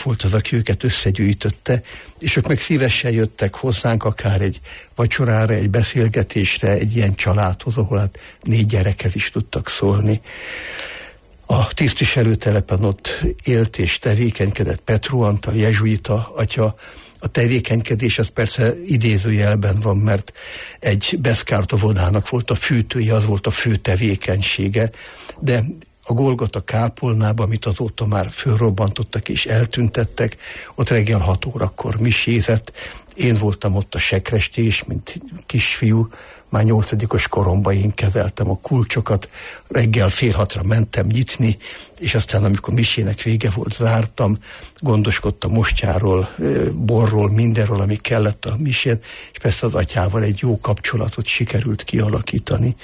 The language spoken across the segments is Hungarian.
volt az, aki őket összegyűjtötte, és ők meg szívesen jöttek hozzánk, akár egy vacsorára, egy beszélgetésre, egy ilyen családhoz, ahol hát 4 gyerekhez is tudtak szólni. A tisztviselőtelepen ott élt és tevékenykedett Petru Antal, jezsuita atya. A tevékenykedés az persze idézőjelben van, mert egy beszkártovodának volt a fűtője, az volt a fő tevékenysége, de a Golgota kápolnába, amit azóta már fölrobbantottak és eltüntettek, ott reggel 6 órakor misézett. Én voltam ott a sekrestés, mint kisfiú, már 8. koromban én kezeltem a kulcsokat, reggel 5:30 mentem nyitni, és aztán amikor misének vége volt, zártam, gondoskodtam mostyáról, borról, mindenről, ami kellett a misén, és persze az atyával egy jó kapcsolatot sikerült kialakítani.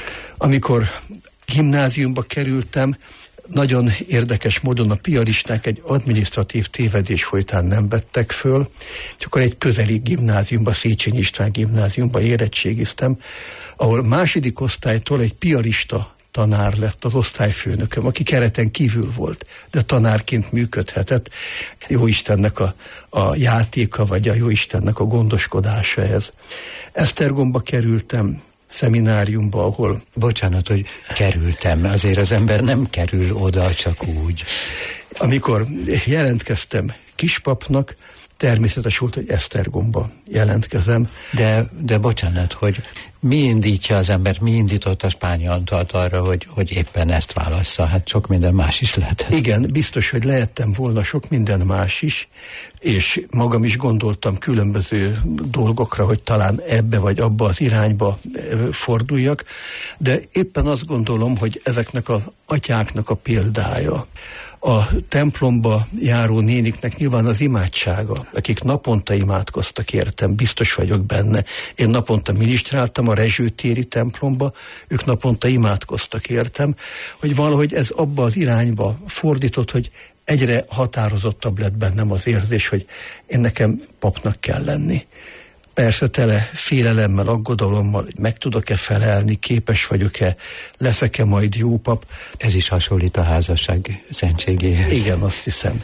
Amikor gimnáziumba kerültem, nagyon érdekes módon a piaristák egy adminisztratív tévedés folytán nem vettek föl, és akkor egy közeli gimnáziumba, Széchenyi István gimnáziumba érettségiztem, ahol második osztálytól egy piarista tanár lett az osztályfőnököm, aki kereten kívül volt, de tanárként működhetett. Jóistennek a játéka, vagy a Jóistennek a gondoskodása ez. Esztergomba kerültem, szemináriumba, ahol... Bocsánat, hogy kerültem, azért az ember nem kerül oda csak úgy. Amikor jelentkeztem kispapnak, természetes volt, hogy Esztergomba jelentkezem. De bocsánat, hogy mi indítja az ember, mi indított a Spányi Antalt arra, hogy éppen ezt válassza? Hát sok minden más is lehet. Igen, biztos, hogy lehettem volna sok minden más is, és magam is gondoltam különböző dolgokra, hogy talán ebbe vagy abba az irányba forduljak, de éppen azt gondolom, hogy ezeknek az atyáknak a példája, a templomba járó néniknek nyilván az imádsága, akik naponta imádkoztak értem, biztos vagyok benne. Én naponta minisztráltam a Rezsőtéri templomba, ők naponta imádkoztak értem, hogy valahogy ez abba az irányba fordított, hogy egyre határozottabb lett bennem az érzés, hogy én nekem papnak kell lenni. Persze tele félelemmel, aggodalommal, hogy meg tudok-e felelni, képes vagyok-e, leszek-e majd jó pap. Ez is hasonlít a házasság szentségéhez. Igen, azt hiszem.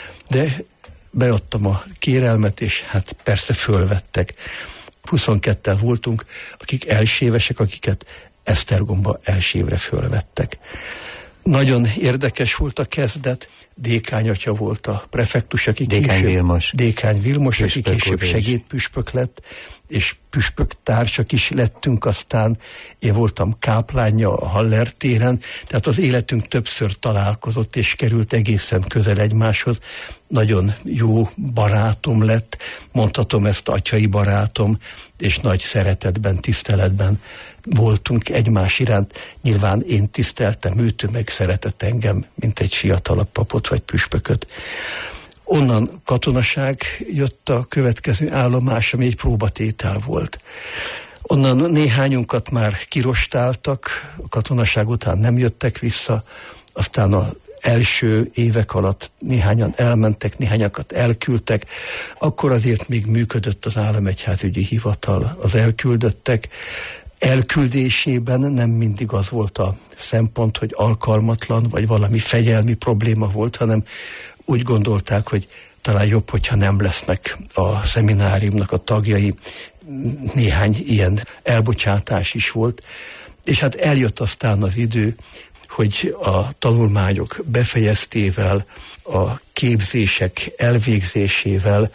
De beadtam a kérelmet, és hát persze fölvettek. 22-tel voltunk, akik elsévesek, akiket Esztergomba elsévre fölvettek. Nagyon érdekes volt a kezdet. Dékány atya volt a prefektus, aki Dékány Vilmos, aki később segédpüspök lett, és püspök társak is lettünk aztán. Én voltam káplánja a Haller téren, tehát az életünk többször találkozott, és került egészen közel egymáshoz. Nagyon jó barátom lett, mondhatom ezt atyai barátom, és nagy szeretetben, tiszteletben voltunk egymás iránt. Nyilván én tiszteltem őt, ő meg szeretett engem, mint egy fiatalabb papot vagy püspököt. Onnan katonaság jött a következő állomás, ami egy próbatétel volt. Onnan néhányunkat már kirostáltak, a katonaság után nem jöttek vissza, aztán az első évek alatt néhányan elmentek, néhányakat elküldtek, akkor azért még működött az államegyházügyi hivatal, az elküldöttek elküldésében nem mindig az volt a szempont, hogy alkalmatlan, vagy valami fegyelmi probléma volt, hanem úgy gondolták, hogy talán jobb, hogyha nem lesznek a szemináriumnak a tagjai. Néhány ilyen elbocsátás is volt. És hát eljött aztán az idő, hogy a tanulmányok befejeztével, a képzések elvégzésével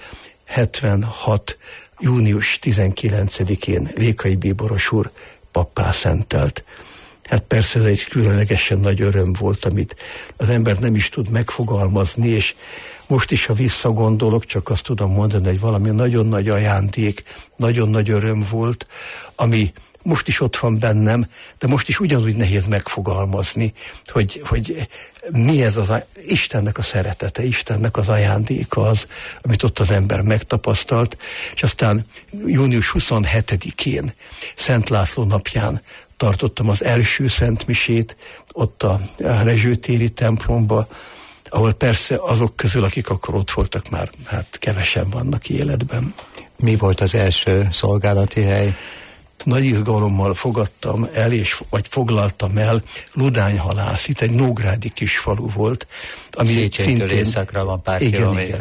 76. június 19-én Lékai Bíboros úr pappá szentelt. Hát persze ez egy különlegesen nagy öröm volt, amit az ember nem is tud megfogalmazni, és most is, ha visszagondolok, csak azt tudom mondani, hogy valami nagyon nagy ajándék, nagyon nagy öröm volt, ami most is ott van bennem, de most is ugyanúgy nehéz megfogalmazni, hogy mi ez az Istennek a szeretete, Istennek az ajándéka az, amit ott az ember megtapasztalt, és aztán június 27-én, Szent László napján tartottam az első szentmisét ott a Rezsőtéri templomba, ahol persze azok közül, akik akkor ott voltak, már hát kevesen vannak életben. Mi volt az első szolgálati hely? Nagy izgalommal fogadtam el, vagy foglaltam el Ludányhalász, itt egy nógrádi kisfalu volt, ami Széchenytől északra van pár kilométer.